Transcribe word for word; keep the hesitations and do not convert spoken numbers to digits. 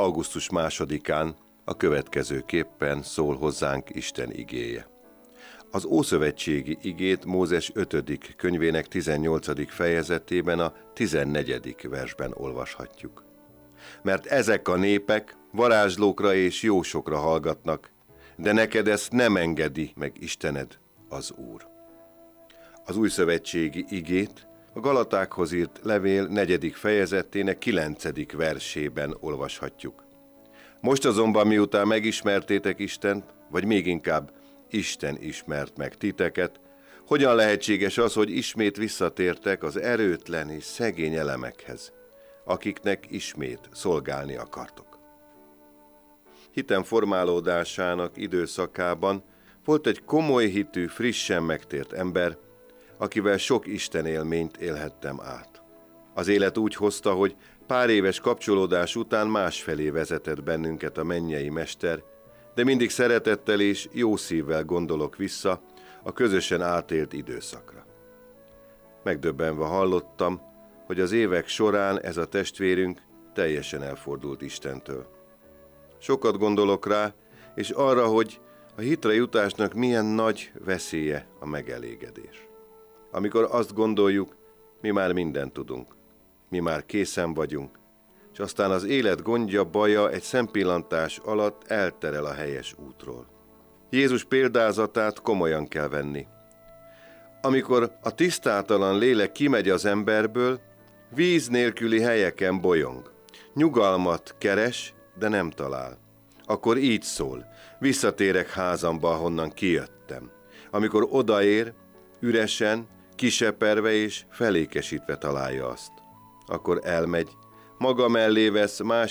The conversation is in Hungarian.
augusztus másodikán a következőképpen szól hozzánk Isten igéje. Az ószövetségi igét Mózes ötödik könyvének tizennyolcadik fejezetében a tizennegyedik versben olvashatjuk. Mert ezek a népek varázslókra és jósokra hallgatnak, de neked ezt nem engedi meg Istened, az Úr. Az újszövetségi igét a Galatákhoz írt levél negyedik fejezetének kilencedik versében olvashatjuk. Most azonban, miután megismertétek Istent, vagy még inkább Isten ismert meg titeket, hogyan lehetséges az, hogy ismét visszatértek az erőtlen és szegény elemekhez, akiknek ismét szolgálni akartok? Hitem formálódásának időszakában volt egy komoly hitű, frissen megtért ember, akivel sok Isten élményt élhettem át. Az élet úgy hozta, hogy pár éves kapcsolódás után másfelé vezetett bennünket a mennyei mester, de mindig szeretettel és jó szívvel gondolok vissza a közösen átélt időszakra. Megdöbbenve hallottam, hogy az évek során ez a testvérünk teljesen elfordult Istentől. Sokat gondolok rá, és arra, hogy a hitre jutásnak milyen nagy veszélye a megelégedés. Amikor azt gondoljuk, mi már mindent tudunk, mi már készen vagyunk, és aztán az élet gondja, baja egy szempillantás alatt elterel a helyes útról. Jézus példázatát komolyan kell venni. Amikor a tisztátalan lélek kimegy az emberből, víz nélküli helyeken bolyong. Nyugalmat keres, de nem talál. Akkor így szól: visszatérek házamba, ahonnan kijöttem. Amikor odaér, üresen, kiseperve és felékesítve találja azt. Akkor elmegy, maga mellé vesz más